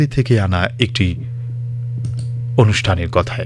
থেকে আনা একটি অনুষ্ঠানের কথায়।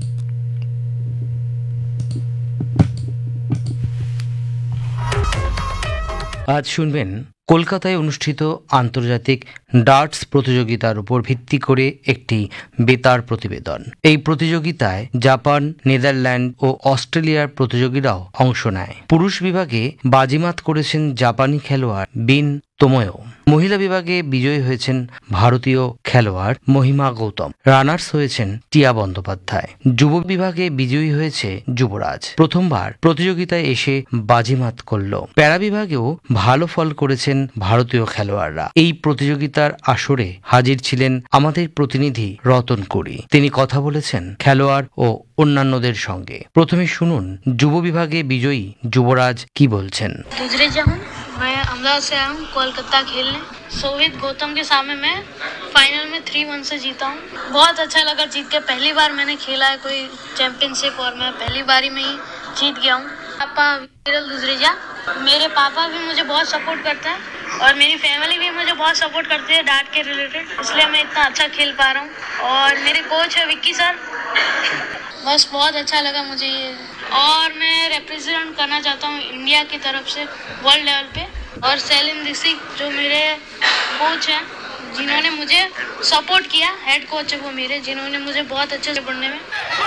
আজ শুনবেন কলকাতায় অনুষ্ঠিত আন্তর্জাতিক ডার্টস প্রতিযোগিতার উপর ভিত্তি করে একটি বেতার প্রতিবেদন। এই প্রতিযোগিতায় জাপান, নেদারল্যান্ড ও অস্ট্রেলিয়ার প্রতিযোগীরাও অংশ নেয়। পুরুষ বিভাগে বাজিমাত করেছেন জাপানি খেলোয়াড় বিন তোমোয়ো। মহিলা বিভাগে বিজয়ী হয়েছেন ভারতীয় খেলোয়াড় মহিমা গৌতম। রানার্স হয়েছেন টিয়া বন্দ্যোপাধ্যায়। যুব বিভাগে বিজয়ী হয়েছে যুবরাজ। প্রথমবার প্রতিযোগিতায় এসে বাজিমাত করল। প্যারা বিভাগেও ভালো ফল করেছেন ভারতীয় খেলোয়াড়রা। এই প্রতিযোগিতার আসরে হাজির ছিলেন আমাদের প্রতিনিধি রতন কুড়ি। তিনি কথা বলেছেন খেলোয়াড় ও অন্যান্যদের সঙ্গে। প্রথমে শুনুন যুব বিভাগে বিজয়ী যুবরাজ কি বলছেন। मैं अहमदाबाद से आया हूँ कोलकाता खेलने। सोहित गौतम के सामने मैं फाइनल में 3-1 से जीता हूँ। बहुत अच्छा लगा जीत के। पहली बार मैंने खेला है कोई चैंपियनशिप और मैं पहली बारी में ही जीत गया हूँ। पापा विरल दुजरेजा, मेरे पापा भी मुझे बहुत सपोर्ट करते हैं और मेरी फैमिली भी मुझे बहुत सपोर्ट करती है डार्ट के रिलेटेड, इसलिए मैं इतना अच्छा खेल पा रहा हूँ। और मेरे कोच है विक्की सर। बस बहुत अच्छा लगा मुझे ये, और मैं रिप्रेजेंट करना चाहता हूँ इंडिया की तरफ से वर्ल्ड लेवल पे। और सेलिन दीक्षित जो मेरे कोच हैं, जिन्होंने मुझे सपोर्ट किया, हेड कोच है वो मेरे, जिन्होंने मुझे बहुत अच्छे से पढ़ने में।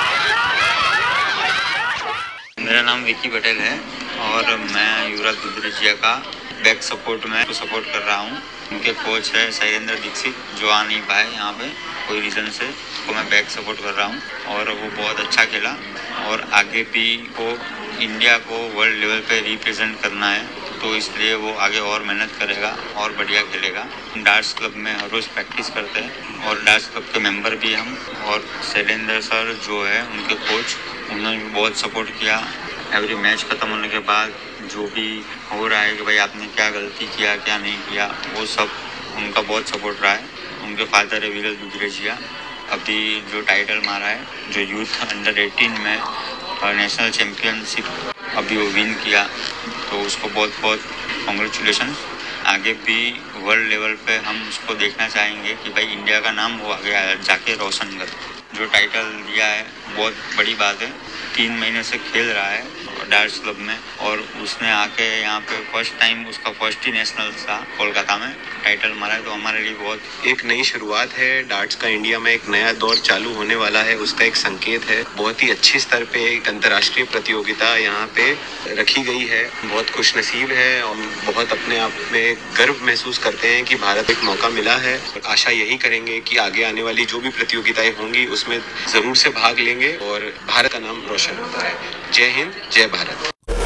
मेरा नाम विक्की पटेल है और मैं युवराज दुधरेजिया का बैक सपोर्ट में सपोर्ट कर रहा हूँ। उनके कोच है शैलेंद्र दीक्षित, जो आ नहीं पाए यहाँ पे कोई रीज़न से, तो मैं बैक सपोर्ट कर रहा हूँ। और वो बहुत अच्छा खेला और आगे भी वो इंडिया को वर्ल्ड लेवल पे रिप्रेजेंट करना है, तो इसलिए वो आगे और मेहनत करेगा और बढ़िया खेलेगा। डार्ट्स क्लब में हर रोज़ प्रैक्टिस करते हैं और डार्ट्स क्लब के मेंबर भी हम, और शैलेंद्र सर जो है उनके कोच, उन्होंने भी बहुत सपोर्ट किया। एवरी मैच ख़त्म होने के बाद जो भी हो रहा है कि भाई आपने क्या गलती किया क्या नहीं किया, वो सब उनका बहुत सपोर्ट रहा है। उनके फादर है विरल दुधरेजिया, अभी जो टाइटल मारा है, जो यूथ अंडर 18 में नेशनल चैम्पियनशिप अभी वो विन किया, तो उसको बहुत बहुत कॉन्ग्रेचुलेशन। आगे भी वर्ल्ड लेवल पे हम उसको देखना चाहेंगे कि भाई इंडिया का नाम वो आगे जाके रोशन करे। जो टाइटल दिया है बहुत बड़ी बात है। 3 महीने से खेल रहा है डार्ट्स क्लब में, और उसने आके यहाँ पे फर्स्ट टाइम उसका फर्स्ट ही नेशनल था कोलकाता में टाइटल मारा है, तो हमारे लिए बहुत एक नई शुरुआत है। डार्ट्स का इंडिया में एक नया दौर चालू होने वाला है, उसका एक संकेत है। बहुत ही अच्छी स्तर पे एक अंतर्राष्ट्रीय प्रतियोगिता यहाँ पे रखी गई है। बहुत खुशनसीब है और बहुत अपने आप में गर्व महसूस करते हैं कि भारत एक मौका मिला है। आशा यही करेंगे कि आगे आने वाली जो भी प्रतियोगिताएं होंगी उसमें जरूर से भाग लेंगे और भारत का नाम रोशन होता है। जय हिंद, जय भारत।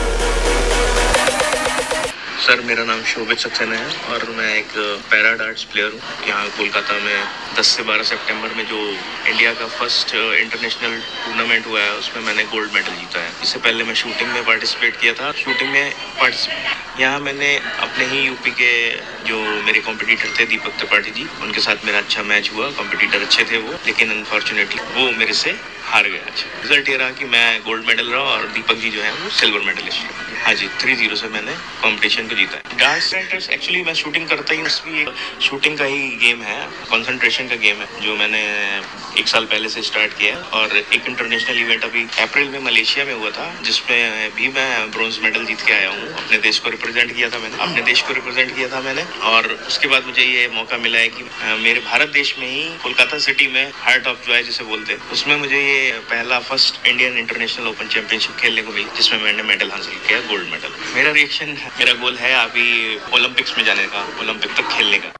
सर, मेरा नाम शोभित सक्सेना है और मैं एक पैरा डार्ट्स प्लेयर हूँ। यहाँ कोलकाता में 10 से 12 सितंबर में जो इंडिया का फर्स्ट इंटरनेशनल टूर्नामेंट हुआ है, उसमें मैंने गोल्ड मेडल जीता है। इससे पहले मैं शूटिंग में पार्टिसिपेट किया था। शूटिंग में यहाँ मैंने अपने ही यूपी के जो मेरे कॉम्पिटिटर थे दीपक त्रिपाठी जी, उनके साथ मेरा अच्छा मैच हुआ। कॉम्पिटिटर अच्छे थे वो, लेकिन अनफॉर्चुनेटली वो मेरे से हार गया। रिजल्ट ये रहा कि मैं गोल्ड मेडल रहा और दीपक जी जो है वो सिल्वर मेडलिस्ट। हाँ जी, 3-0 से मैंने कंपटीशन को जीता है। डार्ट्स सेंटर्स एक्चुअली मैं शूटिंग करता ही, उसकी शूटिंग का ही गेम है, कंसंट्रेशन का गेम है, जो मैंने 1 साल पहले से स्टार्ट किया है। और एक इंटरनेशनल इवेंट अभी अप्रैल में मलेशिया में हुआ था, जिसमें भी मैं ब्रॉन्ज मेडल जीत के आया हूँ। अपने देश को रिप्रेजेंट किया था मैंने, और उसके बाद मुझे ये मौका मिला है कि मेरे भारत देश में ही कोलकाता सिटी में हार्ट ऑफ जॉय जिसे बोलते हैं, उसमें मुझे ये पहला first Indian international open championship खेलने को मिली, जिसमें मैंने मेडल हासिल किया, गोल्ड मेडल। मेरा रिएक्शन, मेरा गोल है अभी ओलंपिक्स में जाने का, ओलंपिक तक खेलने का।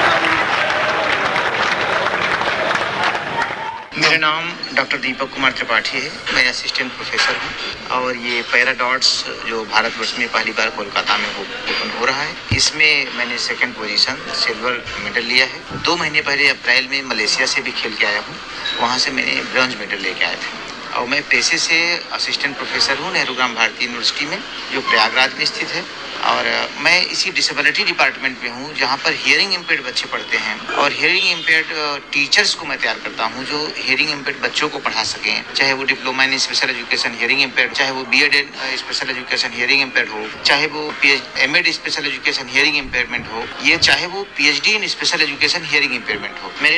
मेरा नाम डॉक्टर दीपक कुमार त्रिपाठी है। मैं असिस्टेंट प्रोफेसर हूँ और ये पैरा डार्ट्स जो भारतवर्ष में पहली बार कोलकाता में ओपन हो रहा है, इसमें मैंने 2nd पोजीशन सिल्वर मेडल लिया है। 2 महीने पहले अप्रैल में मलेशिया से भी खेल के आया हूँ, वहाँ से मैंने ब्रॉन्ज मेडल लेके आया था। और मैं पेशे से असिस्टेंट प्रोफेसर हूँ नेहरू ग्राम भारती यूनिवर्सिटी में, जो प्रयागराज में स्थित है। और मैं इसी डिसेबिलिटी डिपार्टमेंट में हूँ, जहाँ पर हियरिंग इम्पेयर्ड बच्चे पढ़ते हैं। और हियरिंग इम्पेयर्ड टीचर्स को मैं तैयार करता हूँ, जो हियरिंग इम्पेयर्ड बच्चों को पढ़ा सकें, चाहे वो diploma in special education hearing impaired, चाहे वो बीएड इन स्पेशल एजुकेशन हियरिंग इम्पेयर्ड हो, चाहे वो MEd special education hearing impairment हो, ये चाहे वो PhD in special education hearing impairment हो। मेरे